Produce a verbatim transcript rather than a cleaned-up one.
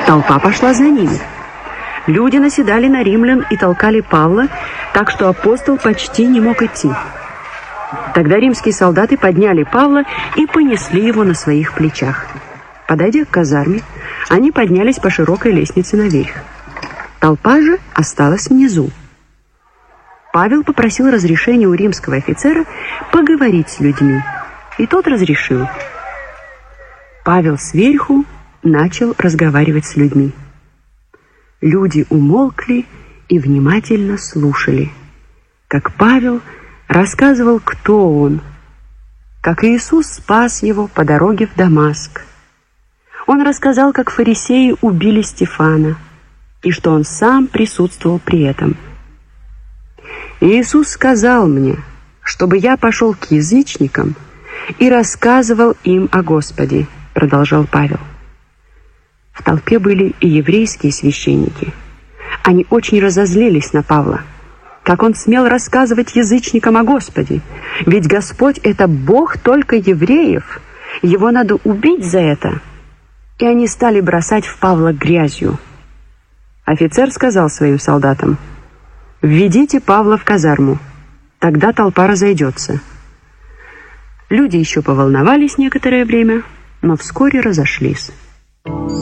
Толпа пошла за ними. Люди наседали на римлян и толкали Павла, так что апостол почти не мог идти. Тогда римские солдаты подняли Павла и понесли его на своих плечах. Подойдя к казарме, они поднялись по широкой лестнице наверх. Толпа же осталась внизу. Павел попросил разрешения у римского офицера поговорить с людьми, и тот разрешил. Павел сверху начал разговаривать с людьми. Люди умолкли и внимательно слушали, как Павел рассказывал, кто он, как Иисус спас его по дороге в Дамаск. Он рассказал, как фарисеи убили Стефана, и что он сам присутствовал при этом. Иисус сказал мне, чтобы я пошел к язычникам и рассказывал им о Господе, продолжал Павел. В толпе были и еврейские священники. Они очень разозлились на Павла. Как он смел рассказывать язычникам о Господе? Ведь Господь — это Бог только евреев. Его надо убить за это. И они стали бросать в Павла грязью. Офицер сказал своим солдатам: «Введите Павла в казарму, тогда толпа разойдется». Люди еще поволновались некоторое время, но вскоре разошлись.